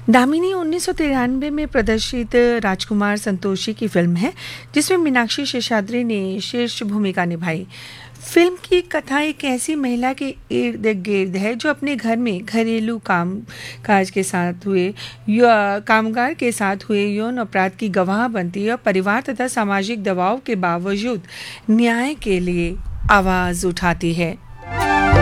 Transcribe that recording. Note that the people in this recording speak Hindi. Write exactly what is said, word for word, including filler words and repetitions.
दामिनी उन्नीस सौ तिरानवे में प्रदर्शित राजकुमार संतोषी की फिल्म है जिसमें मीनाक्षी शेषाद्री ने शीर्ष भूमिका निभाई। फिल्म की कथा एक ऐसी महिला के इर्द गिर्द है जो अपने घर में घरेलू काम काज के साथ हुए कामगार के साथ हुए यौन अपराध की गवाह बनती है और परिवार तथा सामाजिक दबाव के बावजूद न्याय के लिए आवाज़ उठाती है।